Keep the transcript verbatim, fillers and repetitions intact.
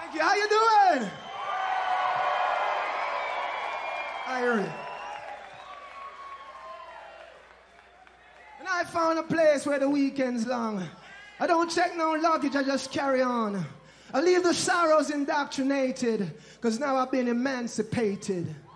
Thank you. How you doing? Irie. And I found a place where the weekend's long. I don't check no luggage, I just carry on. I leave the sorrows indoctrinated, cause now I've been emancipated.